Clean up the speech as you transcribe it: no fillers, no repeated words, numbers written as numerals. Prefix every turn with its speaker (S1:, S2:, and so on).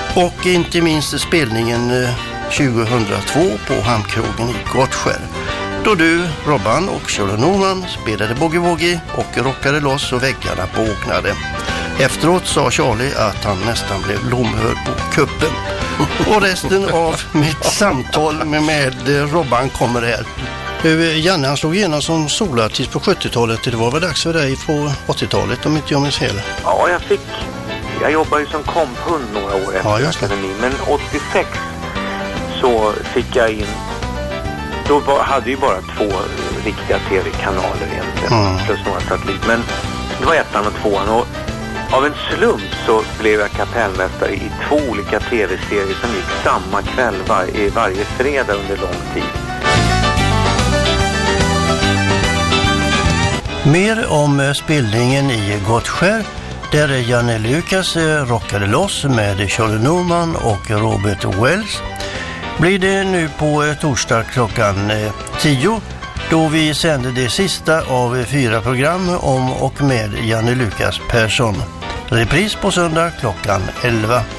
S1: Och inte minst spelningen 2002 på Hamnkrogen i Gottskär. Då du, Robban och Charlie Norman spelade boogie-woogie och rockade loss och väggarna bågnade. Efteråt sa Charlie att han nästan blev lomhörd på kuppen. Och resten av mitt samtal med Robban kommer här. Janne, han slog igenom som solartist på 70-talet. Det var väl dags för dig på 80-talet om inte jag minns fel?
S2: Ja, jag jobbade ju som komphund några år efter akademin. Men 86 så fick jag in, då hade ju bara 2 riktiga tv-kanaler egentligen, plus några satellit. Men det var 1:an och 2:an, och av en slump så blev jag kapellmästare i 2 olika tv-serier som gick samma kväll varje fredag under lång tid.
S1: Mer om spelningen i Gottskär, där Janne Lukas rockade loss med Charlie Norman och Robert Wells, blir det nu på torsdag klockan 10, då vi sänder det sista av 4 program om och med Janne Lukas Persson. Repris på söndag klockan 11.